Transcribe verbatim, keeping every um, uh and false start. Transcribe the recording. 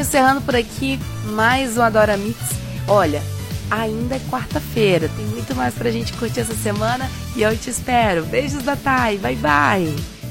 encerrando por aqui mais um Adora Mix. Olha, ainda é quarta-feira, tem muito mais pra gente curtir essa semana e eu te espero. Beijos da Thay, bye bye!